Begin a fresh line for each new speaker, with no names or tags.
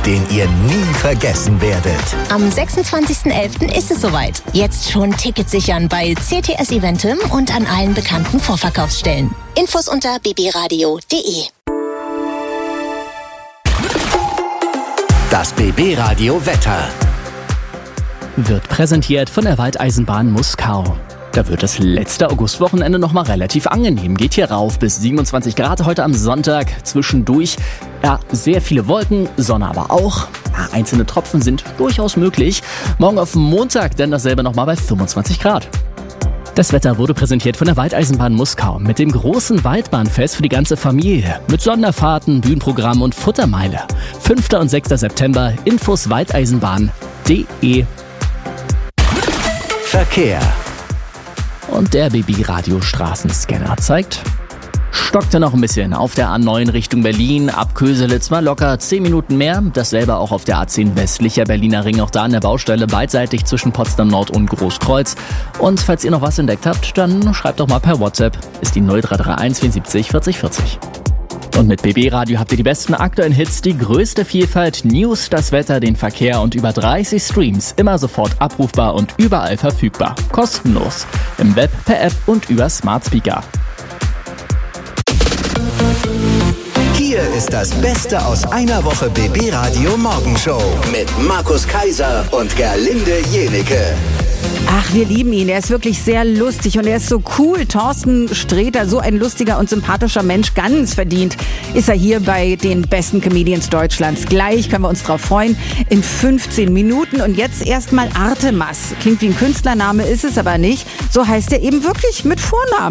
den ihr nie vergessen werdet.
Am 26.11. ist es soweit. Jetzt schon Tickets sichern bei CTS Eventim und an allen bekannten Vorverkaufsstellen. Infos unter bbradio.de.
Das BB Radio Wetter
wird präsentiert von der Waldeisenbahn Muskau. Da wird das letzte Augustwochenende nochmal relativ angenehm. Geht hier rauf bis 27 Grad heute am Sonntag. Zwischendurch sehr viele Wolken, Sonne aber auch. Einzelne Tropfen sind durchaus möglich. Morgen auf Montag dann dasselbe nochmal bei 25 Grad. Das Wetter wurde präsentiert von der Waldeisenbahn Muskau mit dem großen Waldbahnfest für die ganze Familie. Mit Sonderfahrten, Bühnenprogramm und Futtermeile. 5. und 6. September, Infos waldeisenbahn.de.
Verkehr.
Und der BB-Radio-Straßenscanner zeigt, stockte noch ein bisschen auf der A9 Richtung Berlin, ab Köselitz mal locker 10 Minuten mehr. Dasselbe auch auf der A10 westlicher Berliner Ring, auch da an der Baustelle beidseitig zwischen Potsdam Nord und Großkreuz. Und falls ihr noch was entdeckt habt, dann schreibt doch mal per WhatsApp, ist die 0331 74 40 40. Und mit BB Radio habt ihr die besten aktuellen Hits, die größte Vielfalt, News, das Wetter, den Verkehr und über 30 Streams. Immer sofort abrufbar und überall verfügbar. Kostenlos. Im Web, per App und über Smart Speaker.
Hier ist das Beste aus einer Woche BB Radio Morgenshow mit Markus Kaiser und Gerlinde Jenecke.
Ach, wir lieben ihn. Er ist wirklich sehr lustig und er ist so cool. Thorsten Sträter, so ein lustiger und sympathischer Mensch, ganz verdient ist er hier bei den besten Comedians Deutschlands. Gleich können wir uns drauf freuen in 15 Minuten. Und jetzt erstmal Artemas. Klingt wie ein Künstlername, ist es aber nicht. So heißt er eben wirklich mit Vornamen.